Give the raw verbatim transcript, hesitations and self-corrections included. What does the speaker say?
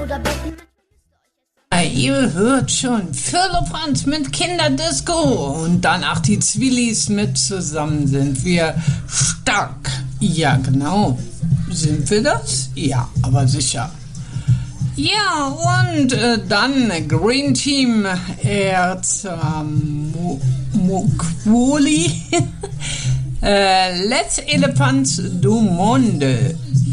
oder Betten mit... Ihr hört schon, Firlefanz mit Kinderdisco und danach die Zwillis mit zusammen sind wir stark. Ja, genau. Sind wir das? Ja, aber sicher. Ja, und äh, dann Green Team Erzamukvoli äh, Les Elephants du Monde.